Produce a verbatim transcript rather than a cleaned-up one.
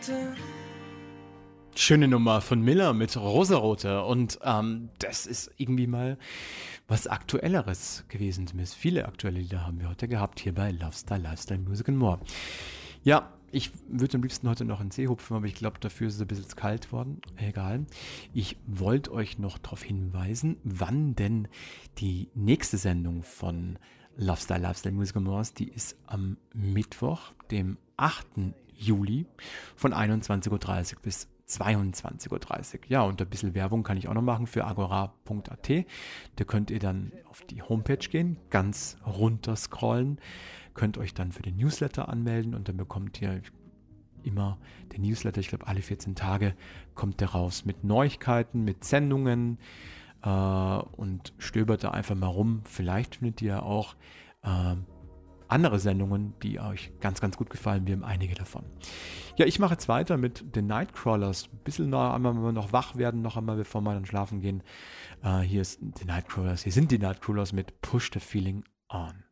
Schöne Nummer von Miller mit Rosarote und ähm, das ist irgendwie mal was Aktuelleres gewesen. Zumindest viele aktuelle Lieder haben wir heute gehabt hier bei Love-Style, Lifestyle, Music and More. Ja, ich würde am liebsten heute noch in den See hupfen, aber ich glaube, dafür ist es ein bisschen kalt worden. Egal. Ich wollte euch noch darauf hinweisen, wann denn die nächste Sendung von Love-Style, Lifestyle, Music and More ist. Die ist am Mittwoch, dem achten Juli von einundzwanzig Uhr dreißig bis zweiundzwanzig Uhr dreißig. Ja, und ein bisschen Werbung kann ich auch noch machen für agora punkt a t. Da könnt ihr dann auf die Homepage gehen, ganz runter scrollen, könnt euch dann für den Newsletter anmelden und dann bekommt ihr immer den Newsletter, ich glaube alle vierzehn Tage kommt der raus mit Neuigkeiten, mit Sendungen äh, und stöbert da einfach mal rum. Vielleicht findet ihr auch äh, andere Sendungen, die euch ganz, ganz gut gefallen. Wir haben einige davon. Ja, ich mache jetzt weiter mit den Nightcrawlers. Ein bisschen noch einmal noch wach werden, noch einmal, bevor wir dann schlafen gehen. Uh, hier ist die Nightcrawlers. Hier sind die Nightcrawlers mit Push the Feeling On.